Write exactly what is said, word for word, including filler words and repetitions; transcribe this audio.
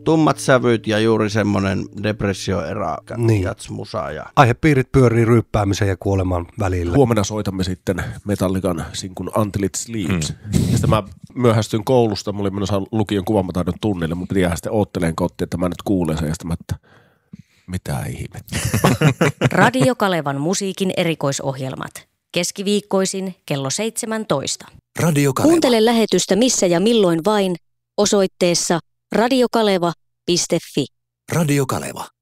tummat sävyt ja juuri semmoinen depressioerä Niin. jatsmusa. Ja... Aihepiirit pyörii ryyppäämisen ja kuoleman välillä. Huomenna soitamme sitten Metallican sinkun Until It Sleeps. Mm. Ja sitten mä myöhästyin koulusta, mulla oli menossa lukion kuvaamataidon tunnille, mun piti jäädä sitten ootteleen kotiin, että mä nyt kuulen sen ja sitten mä, että mitä ihmettä. Radio Kalevan musiikin erikoisohjelmat. Keskiviikkoisin kello seitsemäntoista. Radio Kaleva. Kuuntele lähetystä missä ja milloin vain osoitteessa radiokaleva piste fi. Radio Kaleva.